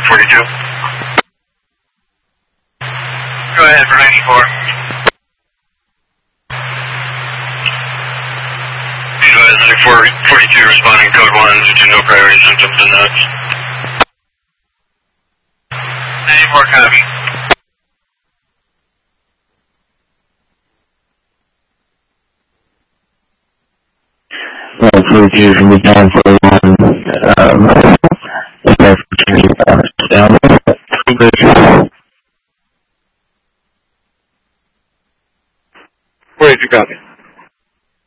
42. Go ahead for 94. Advise 42 responding code 1 due to no priority symptoms and notes. 94 copy. 42 from the down 41.